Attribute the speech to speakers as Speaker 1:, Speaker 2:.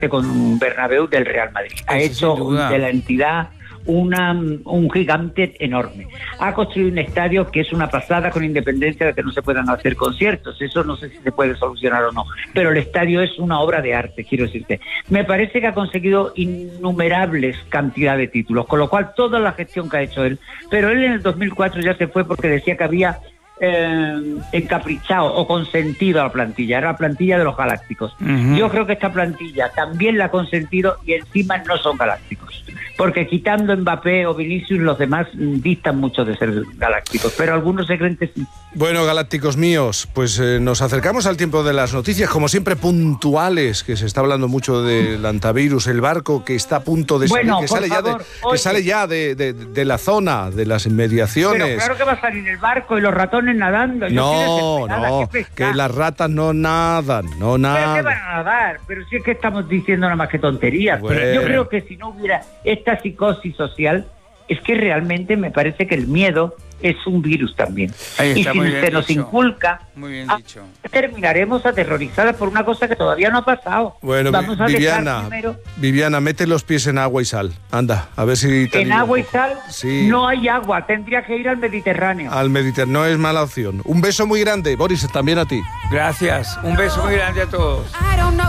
Speaker 1: con Bernabéu del Real Madrid. Ha hecho de la entidad un gigante enorme. Ha construido un estadio que es una pasada, con independencia de que no se puedan hacer conciertos. Eso no sé si se puede solucionar o no, pero el estadio es una obra de arte, quiero decirte. Me parece que ha conseguido innumerables cantidad de títulos, con lo cual toda la gestión que ha hecho él, pero él en el 2004 ya se fue porque decía que había encaprichado o consentido a la plantilla. Era la plantilla de los galácticos. Yo creo que esta plantilla también la ha consentido, y encima no son galácticos, porque quitando Mbappé o Vinicius, los demás distan mucho de ser galácticos, pero algunos se creen que sí.
Speaker 2: Bueno, galácticos míos, pues nos acercamos al tiempo de las noticias, como siempre puntuales, que se está hablando mucho del antivirus, el barco que está a punto de salir, que sale ya de la zona, de las inmediaciones.
Speaker 1: Pero claro que va a salir el barco y los ratones nadando.
Speaker 2: No, que las ratas no nadan, no nadan.
Speaker 1: ¿Pero qué van a nadar? Pero si es que estamos diciendo nada más que tonterías.
Speaker 2: Bueno.
Speaker 1: Pero yo creo que si no hubiera esta psicosis social, es que realmente me parece que el miedo es un virus también. Y si se nos inculca, terminaremos aterrorizadas por una cosa que todavía no ha pasado.
Speaker 2: Bueno,
Speaker 1: vamos a
Speaker 2: Viviana, mete los pies en agua y sal. Anda, a ver si...
Speaker 1: En agua y sal
Speaker 2: sí.
Speaker 1: No hay agua, tendría que ir al Mediterráneo.
Speaker 2: Al Mediterráneo, no es mala opción. Un beso muy grande, Boris, también a ti.
Speaker 3: Gracias, un beso muy grande a todos.